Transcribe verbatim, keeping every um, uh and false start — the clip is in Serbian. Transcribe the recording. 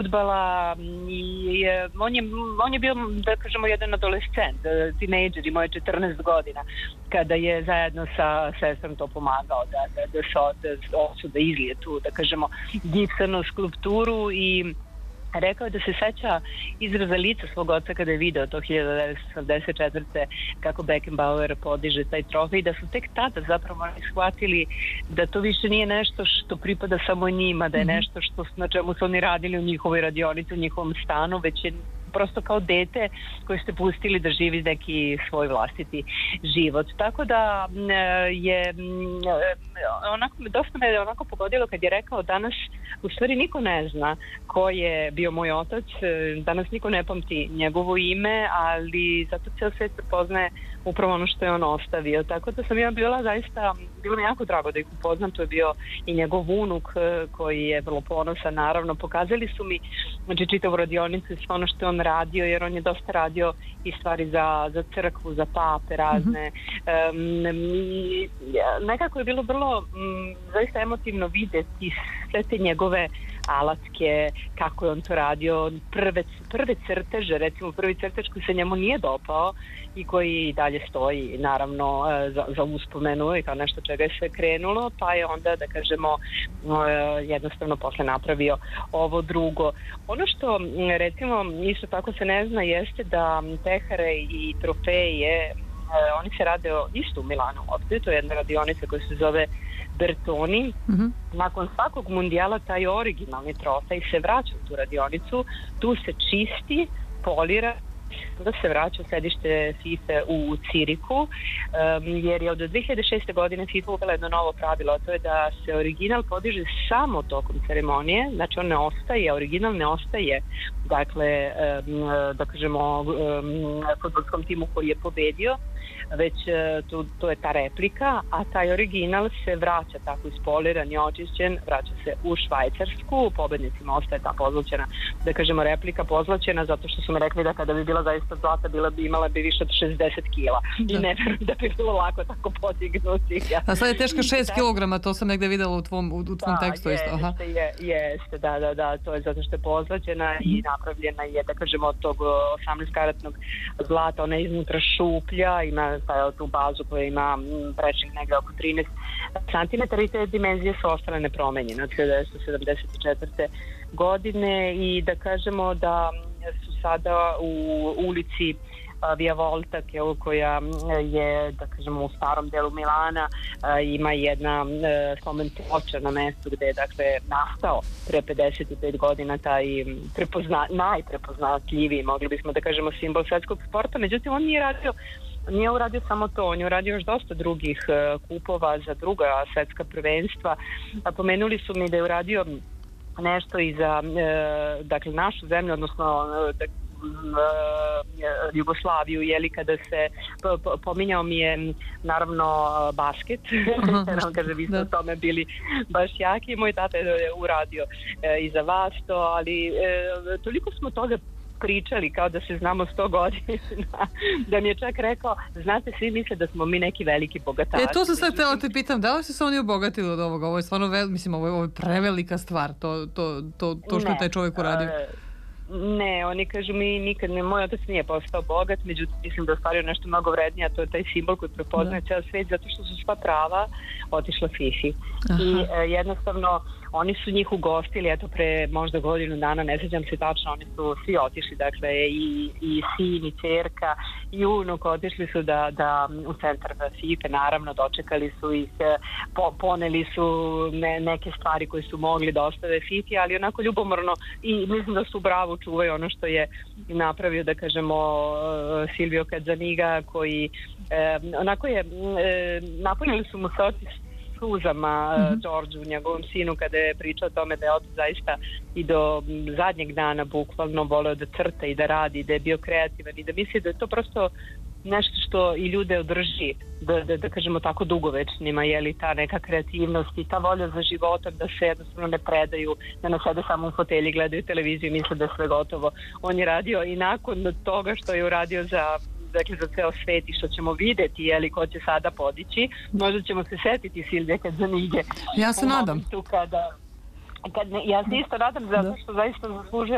fudbala i on je, on je bio, da kažemo, jedan adolescent, tinejdžer, imao je četrnaest godina, kada je zajedno sa sestrom to pomagao da, da, da se da, da izlije tu, da kažemo, gipsanu skulpturu i rekao je da se seća izraza lica svog oca kada je video to hiljadu devetsto osamdeset četvrte kako Beckenbauer podiže taj trofej i da su tek tada zapravo oni shvatili da to više nije nešto što pripada samo njima, da je nešto što, na čemu su oni radili u njihovoj radionici, u njihovom stanu, već je prosto kao dete koje ste pustili da živi neki svoj vlastiti život. Tako da je onako, dosta me je onako pogodilo kad je rekao danas u stvari niko ne zna ko je bio moj otac, danas niko ne pamti njegovo ime, ali zato cijel svijet prepoznaje upravo ono što je on ostavio. Tako da sam ja bila zaista, bilo mi jako drago da ih upoznam, to je bio i njegov unuk koji je vrlo ponosan, naravno. Pokazali su mi, znači, čitavu radionicu i sve ono što je on radio, jer on je dosta radio i stvari za, za crkvu, za pape razne. Mm-hmm. Um, nekako je bilo vrlo um, zaista emotivno vidjeti sve te njegove alatke, kako je on to radio, prve, prve crteže, recimo prvi crtež koji se njemu nije dopao i koji i dalje stoji, naravno, za, za uspomenu i kao nešto čega je sve krenulo, pa je onda, da kažemo, jednostavno posle napravio ovo drugo. Ono što, recimo, isto tako se ne zna, jeste da tehare i trofeje, oni se rade isto u Milanu ovdje, to je jedna radionica koja se zove Bertoni. Mm-hmm. Nakon svakog mundijala taj originalni trofej se vraća u tu radionicu, tu se čisti, polira, da se vraća u sedište FIFA u Cirihu, um, jer je od dve hiljade šeste. godine FIFA uvela jedno novo pravilo, a to je da se original podiže samo tokom ceremonije, znači on ne ostaje, original ne ostaje, dakle, um, da kažemo, um, fudbalskom timu koji je pobedio, već to, to je ta replika, a taj original se vraća tako ispoliran i očišćen, vraća se u Švajcarsku, pobednicima ostaje ta pozlaćena, da kažemo, replika pozlaćena, zato što su mi rekli da kada bi bila zaista zlata, bila bi imala bi više od šezdeset kila da. I ne verujem da bi bilo lako tako podignuti. Ja. A sad je teška šest kilograma, to sam negde videla u tvom, u, u tvom da, tekstu. Jeste, isto. Aha. Je, jeste, da, da, da, to je zato što je pozlaćena i napravljena je, da kažemo, od tog osamnaest karatnog zlata, ona je iznutra šuplja, ima taj, tu bazu koja ima prečnih negde oko trinaest centimetara i te dimenzije su ostale nepromenjene od hiljadu devetsto sedamdeset četvrte. godine i da kažemo da su sada u ulici Via Volta, koja je, da kažemo, u starom delu Milana, ima jedna spomen ploča na mestu gde je, dakle, nastao pre pedeset pet godina taj prepozna, najprepoznatljiviji, mogli bismo da kažemo, simbol svetskog sporta. Međutim, on nije radio Nije uradio samo to, on je uradio još dosta drugih uh, kupova za druga svetska prvenstva. A pomenuli su mi da je uradio nešto i za uh, dakle, našu zemlju, odnosno uh, da, uh, Jugoslaviju, jeli, kada se po, pominjao mi je naravno basket. Nam kaže, vi ste o tome bili baš jaki. Moj tata je uradio uh, i za vas to, ali uh, toliko smo toga pričali kao da se znamo sto godina, da mi je čak rekao, znate, svi misle da smo mi neki veliki bogataši. E, to sam sad htjela te pitam, da li su se oni obogatili od ovoga? Ovo je stvarno, vel, mislim, ovo je, ovo je prevelika stvar, to, to, to, to što ne, je taj čovjek uradio. Ne, oni kažu mi nikad ne, moj otac nije postao bogat, međutim mislim da je ostvario nešto mnogo vrednije, a to je taj simbol koji prepoznaje ceo svijet, zato što su sva prava otišla FIFA-i. I e, jednostavno oni su njih ugostili, eto, pre možda godinu dana, ne sjećam se tačno, oni su svi otišli, dakle i, i sin, i ćerka, i unuk otišli su da, da u centar FIFA, naravno dočekali su ih, po, poneli su ne, neke stvari koje su mogli da ostave FIFA, ali onako ljubomorno, i mislim da su bravo čuvaju ono što je napravio, da kažemo, Silvio Cazzaniga, koji eh, onako je, eh, napunili su mu se oči suzama mm-hmm. Đorđu, njegovom sinu, kada je pričao o tome da je otac zaista i do zadnjeg dana bukvalno voleo da crta i da radi, da je bio kreativan i da misli da je to prosto nešto što i ljude održi, da, da, da kažemo tako, dugovečnima, je li, ta neka kreativnost i ta volja za životom, da se jednostavno ne predaju, da ne sede samo u fotelji, gledaju televiziju i misle da je sve gotovo. On je radio i nakon toga što je uradio za, dakle, za ceo svet i što ćemo videti, je li, ko će sada podići, možda ćemo se setiti Silvije Cazzanige. Ja se nadam. Kada, kad ne, ja se isto nadam, zato što zaista zaslužuje